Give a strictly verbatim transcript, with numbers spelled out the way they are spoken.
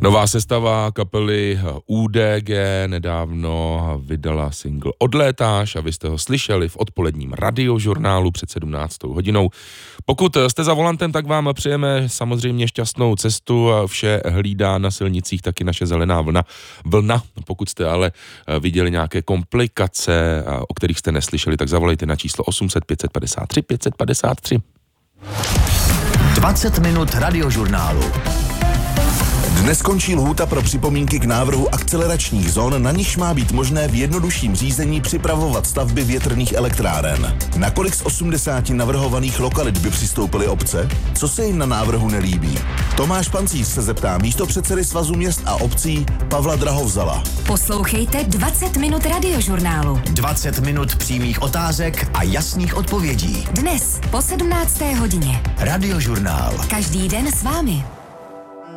Nová sestava kapely U D G nedávno vydala single Odlétáš a vy jste ho slyšeli v odpoledním radiožurnálu před sedmnáctou hodinou. Pokud jste za volantem, tak vám přejeme samozřejmě šťastnou cestu. Vše hlídá na silnicích taky naše zelená vlna. vlna. Pokud jste ale viděli nějaké komplikace, o kterých jste neslyšeli, tak zavolejte na číslo osm set pět set padesát tři pět set padesát tři. dvacet minut radiožurnálu. Dnes končí lhůta pro připomínky k návrhu akceleračních zón, na nichž má být možné v jednodušším řízení připravovat stavby větrných elektráren. Nakolik z osmdesáti navrhovaných lokalit by přistoupily obce? Co se jim na návrhu nelíbí? Tomáš Pancíř se zeptá místopředsedy Svazu měst a obcí Pavla Drahovzala. Poslouchejte dvacet minut radiožurnálu. dvacet minut přímých otázek a jasných odpovědí. Dnes po sedmnácté hodině. Radiožurnál. Každý den s vámi.